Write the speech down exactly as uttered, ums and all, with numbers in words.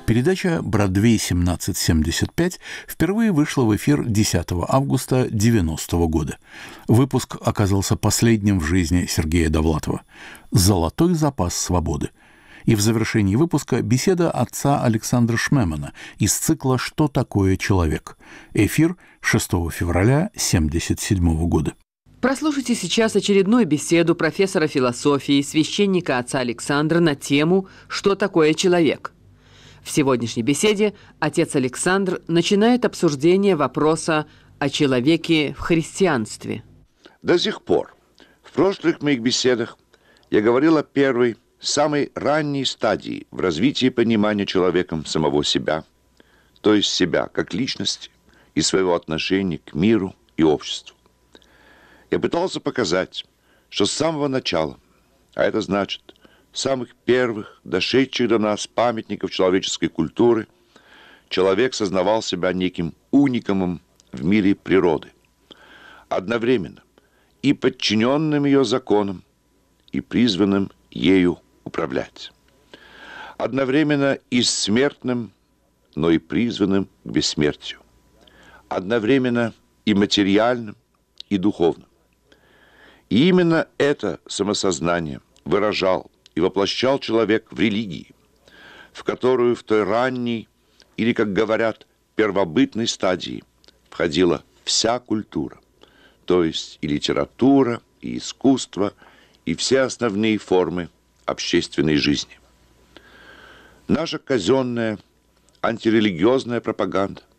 Передача «Бродвей семнадцать семьдесят пять» впервые вышла в эфир десятого августа девяностого года. Выпуск оказался последним в жизни Сергея Довлатова. «Золотой запас свободы». И в завершении выпуска беседа отца Александра Шмемана из цикла «Что такое человек?». Эфир шестого февраля семьдесят седьмого года. Прослушайте сейчас очередную беседу профессора философии, священника отца Александра на тему «Что такое человек?». В сегодняшней беседе отец Александр начинает обсуждение вопроса о человеке в христианстве. До сих пор, в прошлых моих беседах, я говорил о первой, самой ранней стадии в развитии понимания человеком самого себя, то есть себя как личности и своего отношения к миру и обществу. Я пытался показать, что с самого начала, а это значит с самых первых, дошедших до нас памятников человеческой культуры, человек сознавал себя неким уникумом в мире природы, одновременно и подчиненным ее законам, и призванным ею управлять. Одновременно и смертным, но и призванным к бессмертию. Одновременно и материальным, и духовным. И именно это самосознание выражал и воплощал человек в религии, в которую в той ранней, или, как говорят, первобытной стадии входила вся культура, то есть и литература, и искусство, и все основные формы общественной жизни. Наша казенная антирелигиозная пропаганда